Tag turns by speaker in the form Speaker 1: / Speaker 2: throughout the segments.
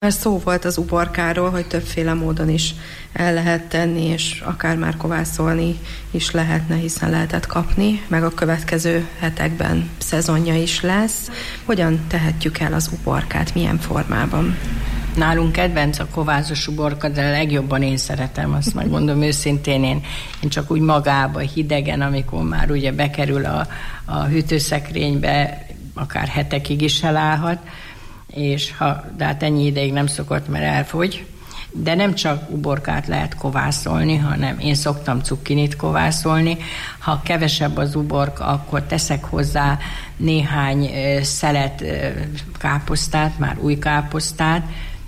Speaker 1: Szó volt az uborkáról, hogy többféle módon is el lehet tenni, és akár már kovászolni is lehetne, hiszen lehetett kapni, meg a következő hetekben szezonja is lesz. Hogyan tehetjük el az uborkát, milyen formában?
Speaker 2: Nálunk kedvenc a kovászos uborka, de legjobban én szeretem, azt megmondom őszintén, én csak úgy magába, hidegen, amikor már ugye bekerül a hűtőszekrénybe, akár hetekig is elállhat, de hát ennyi ideig nem szokott, mert elfogy. De nem csak uborkát lehet kovászolni, hanem én szoktam cukkinit kovászolni. Ha kevesebb az uborka, akkor teszek hozzá néhány szelet káposztát, már új káposztát,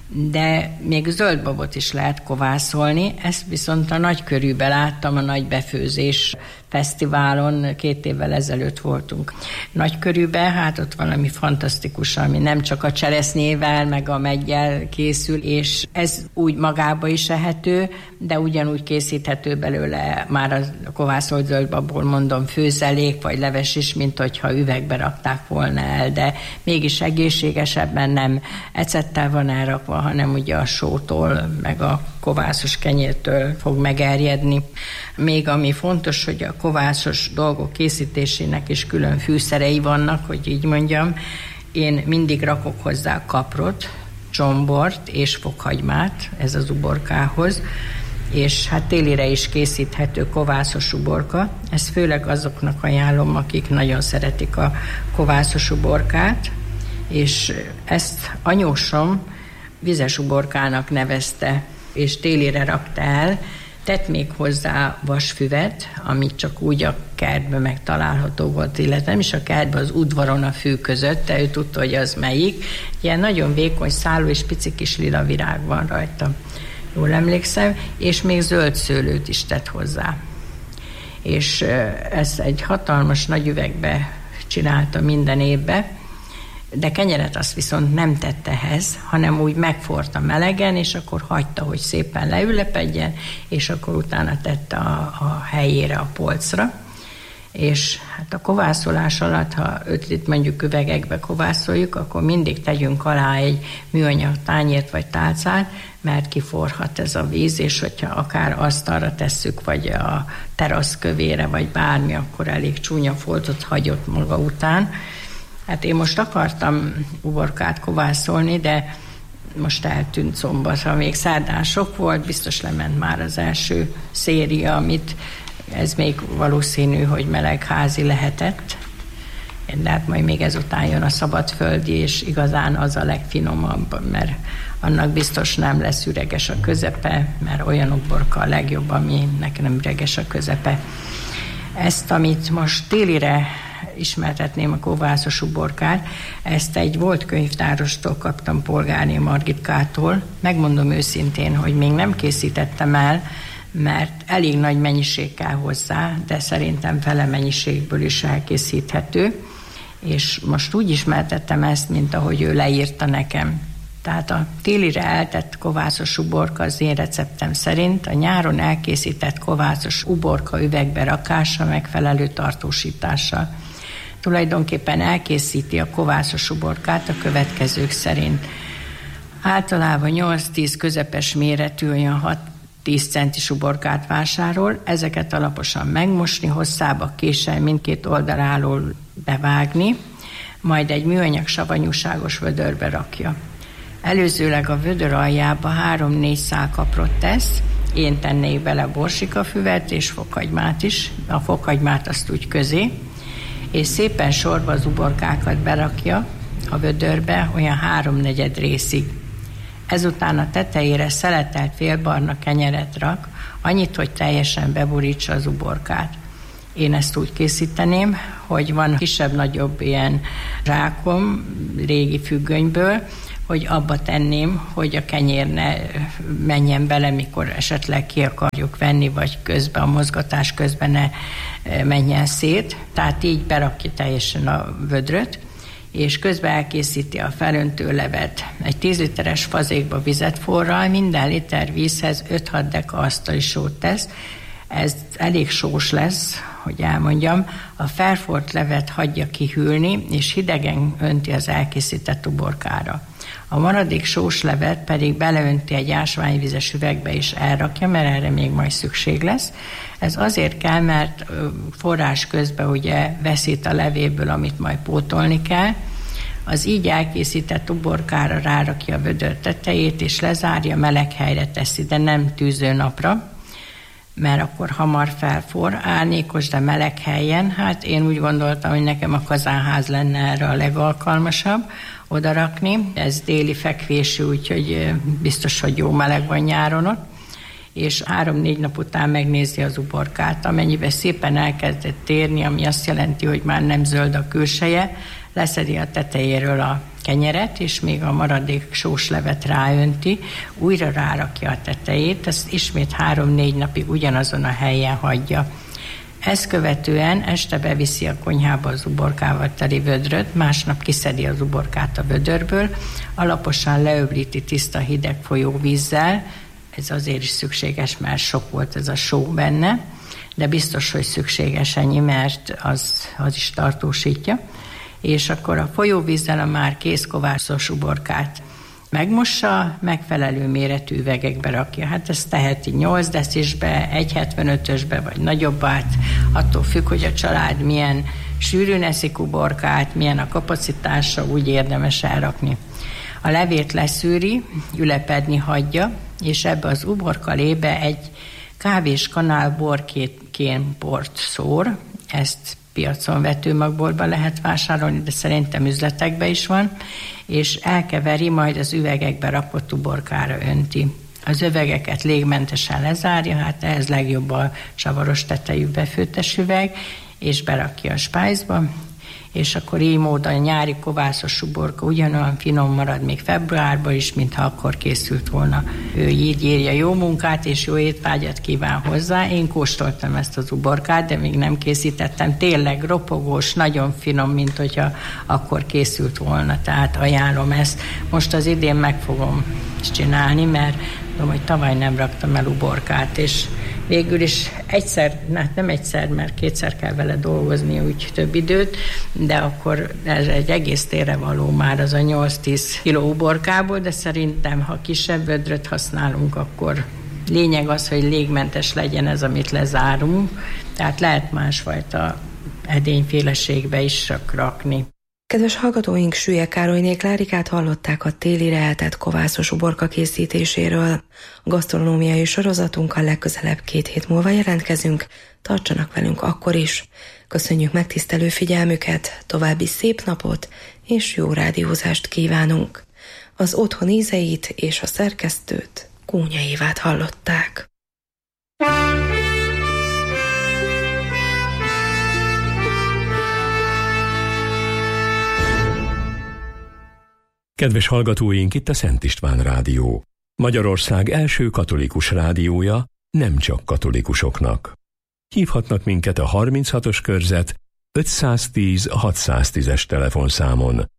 Speaker 2: de még zöldbabot is lehet kovászolni. Ezt viszont a Nagykörűben láttam, a Nagy Befőzés fesztiválon, 2 évvel ezelőtt voltunk Nagykörűben, hát ott valami fantasztikus, ami nem csak a cseresznyével, meg a meggyel készül, és ez úgy magába is ehető, de ugyanúgy készíthető belőle már a kovászolt zöldbabból, mondom, főzelék vagy leves is, mint hogyha üvegbe rakták volna el, de mégis egészségesebben, nem ecettel van elrakva, hanem ugye a sótól, meg a kovászos kenyértől fog megerjedni. Még ami fontos, hogy a kovászos dolgok készítésének is külön fűszerei vannak, hogy így mondjam. Én mindig rakok hozzá kaprot, csombort és fokhagymát, ez az uborkához, és hát télire is készíthető kovászos uborka. Ezt főleg azoknak ajánlom, akik nagyon szeretik a kovászos uborkát, és ezt anyósom vizes uborkának nevezte, és télire rakta el, tett még hozzá vasfüvet, amit csak úgy a kertben megtalálható volt, illetve nem is a kertben, az udvaron a fű között, de ő tudta, hogy az melyik. Ilyen nagyon vékony szálú és pici kis lila virág van rajta, jól emlékszem, és még zöld szőlőt is tett hozzá. És ezt egy hatalmas nagy üvegbe csinálta minden évben, de kenyeret azt viszont nem tette ehhez, hanem úgy megforta melegen, és akkor hagyta, hogy szépen leülepedjen, és akkor utána tette a helyére, a polcra. És hát a kovászolás alatt, ha 5 lit mondjuk üvegekbe kovászoljuk, akkor mindig tegyünk alá egy műanyag tányért vagy tálcát, mert kiforhat ez a víz, és hogyha akár asztalra tesszük, vagy a terasz kövére, vagy bármi, akkor elég csúnya foltot hagyott maga után. Hát én most akartam uborkát kovászolni, de most eltűnt szombatra, még szerdán sok volt, biztos lement már az első széria, amit ez még valószínű, hogy melegházi lehetett. De hát majd még ezután jön a szabadföldi, és igazán az a legfinomabb, mert annak biztos nem lesz üreges a közepe, mert olyan uborka a legjobb, aminek nem üreges a közepe. Ezt, amit most télire ismertetném, a kovászos uborkát, ezt egy volt könyvtárostól kaptam, Polgárné Margitkától. Megmondom őszintén, hogy még nem készítettem el, mert elég nagy mennyiség kell hozzá, de szerintem fele mennyiségből is elkészíthető, és most úgy ismertettem ezt, mint ahogy ő leírta nekem. Tehát a télire eltett kovászos uborka az én receptem szerint a nyáron elkészített kovászos uborka üvegbe rakása megfelelő tartósítással. Tulajdonképpen elkészíti a kovászos uborkát a következők szerint. Általában 8-10 közepes méretű, olyan 6-10 centis uborkát vásárol, ezeket alaposan megmosni, hosszába késsel mindkét oldaláról bevágni, majd egy műanyag savanyúságos vödörbe rakja. Előzőleg a vödör aljába 3-4 szál kaprot tesz, én tennék bele borsikafüvet és fokhagymát is, a fokhagymát azt úgy közé, és szépen sorba az uborkákat berakja a vödörbe olyan 3/4 részig. Ezután a tetejére szeletelt félbarna kenyeret rak, annyit, hogy teljesen beborítsa az uborkát. Én ezt úgy készíteném, hogy van kisebb-nagyobb ilyen zsákom régi függönyből, hogy abba tenném, hogy a kenyér ne menjen bele, mikor esetleg ki akarjuk venni, vagy közben, a mozgatás közben ne menjen szét. Tehát így berakja teljesen a vödröt, és közben elkészíti a felöntő levet. Egy 10 literes fazékba vizet forral, minden liter vízhez 5-6 deka asztali sót tesz. Ez elég sós lesz, hogy elmondjam. A felfort levet hagyja kihűlni, és hidegen önti az elkészített uborkára. A maradék sós levet pedig beleönti egy ásványvizes üvegbe és elrakja, mert erre még majd szükség lesz. Ez azért kell, mert forrás közben ugye veszít a levéből, amit majd pótolni kell. Az így elkészített uborkára rárakja a vödör tetejét, és lezárja, meleg helyre teszi, de nem tűzőnapra, mert akkor hamar felforr. Árnyékos, de meleg helyen. Hát én úgy gondoltam, hogy nekem a kazánház lenne erre a legalkalmasabb oda rakni. Ez déli fekvésű, úgyhogy biztos, hogy jó meleg van nyáron ott. És 3-4 nap után megnézi az uborkát, amennyiben szépen elkezdett térni, ami azt jelenti, hogy már nem zöld a külseje, leszedi a tetejéről a kenyeret, és még a maradék sós levet ráönti, újra rárakja a tetejét, ezt ismét 3-4 napig ugyanazon a helyen hagyja. Ezt követően este beviszi a konyhába az uborkával teli vödröt, másnap kiszedi az uborkát a vödörből, alaposan leöblíti tiszta hideg folyóvízzel, ez azért is szükséges, mert sok volt ez a só benne, de biztos, hogy szükséges ennyi, mert az is tartósítja. És akkor a folyóvízzel a már kész kovászos uborkát megmossa, megfelelő méretű üvegekbe rakja. Hát ezt teheti 8 decisbe, 1,75-ösbe vagy nagyobbát, attól függ, hogy a család milyen sűrűn eszik uborkát, milyen a kapacitása, úgy érdemes elrakni. A levét leszűri, ülepedni hagyja, és ebbe az uborkalébe egy kávéskanál borkén bort szór, ezt piacon vetőmagboltban lehet vásárolni, de szerintem üzletekben is van, és elkeveri, majd az üvegekbe rakott uborkára önti. Az üvegeket légmentesen lezárja, hát ehhez legjobb a csavaros tetejű befőttes üveg, és berakja a spájzba, és akkor így módon a nyári kovászos uborka ugyanolyan finom marad még februárban is, mintha akkor készült volna. Ő így írja, jó munkát és jó étvágyat kíván hozzá. Én kóstoltam ezt az uborkát, de még nem készítettem. Tényleg ropogós, nagyon finom, mint hogyha akkor készült volna. Tehát ajánlom ezt. Most az idén meg fogom csinálni, mert tudom, hogy tavaly nem raktam el uborkát, és végül is nem egyszer, mert 2-szer kell vele dolgozni, úgy több időt, de akkor ez egy egész térre való már az a 8-10 kiló uborkából, de szerintem, ha kisebb vödröt használunk, akkor lényeg az, hogy légmentes legyen ez, amit lezárunk, tehát lehet másfajta edényféleségbe is rakni.
Speaker 1: Kedves hallgatóink, Süllyek Károlyné Klárikát hallották a télire eltett kovászos uborka készítéséről. A gasztronómiai sorozatunkkal legközelebb 2 hét múlva jelentkezünk, tartsanak velünk akkor is. Köszönjük megtisztelő figyelmüket, további szép napot és jó rádiózást kívánunk. Az otthon ízeit és a szerkesztőt, Kónya Évát hallották.
Speaker 3: Kedves hallgatóink, itt a Szent István Rádió. Magyarország első katolikus rádiója, nem csak katolikusoknak. Hívhatnak minket a 36-os körzet 510 610-es telefonszámon.